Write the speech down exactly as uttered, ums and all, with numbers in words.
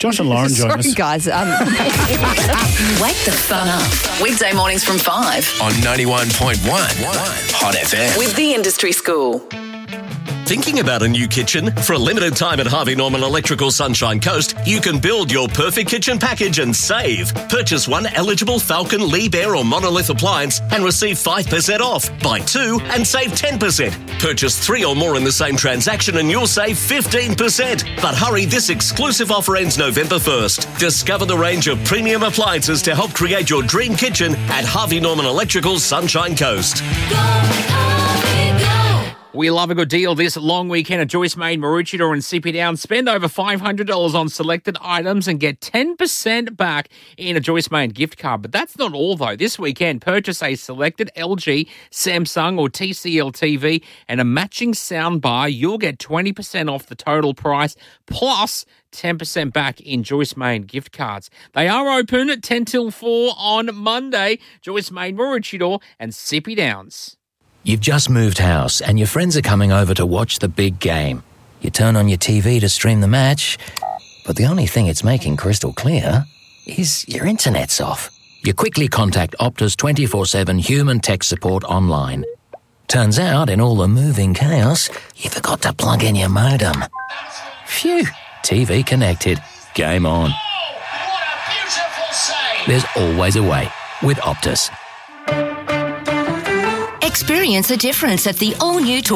Josh and Lauren join Sorry, us. guys. Um, Wake the fun up. Weekday mornings from five. On ninety-one point one Hot F M. With the Industry School. Thinking about a new kitchen? For a limited time at Harvey Norman Electrical Sunshine Coast, you can build your perfect kitchen package and save. Purchase one eligible Falcon, Liebherr or Monolith appliance and receive five percent off. Buy two and save ten percent. Purchase three or more in the same transaction and you'll save fifteen percent. But hurry, this exclusive offer ends November first. Discover the range of premium appliances to help create your dream kitchen at Harvey Norman Electrical Sunshine Coast. We love a good deal this long weekend at Joyce Maid, Maroochydore and C P Downs. Spend over five hundred dollars on selected items and get ten percent back in a Joyce Maid gift card. But that's not all, though. This weekend, purchase a selected L G, Samsung or T C L T V and a matching sound bar. You'll get twenty percent off the total price, plus ten percent back in Joyce Maid gift cards. They are open at ten till four on Monday. Joyce Maid, Maroochydore and C P Downs. You've just moved house and your friends are coming over to watch the big game. You turn on your T V to stream the match, but the only thing it's making crystal clear is your internet's off. You quickly contact Optus twenty-four seven human tech support online. Turns out, in all the moving chaos, you forgot to plug in your modem. Phew, T V connected. Game on. Oh, what a beautiful save! There's always a way with Optus. Experience a difference at the all-new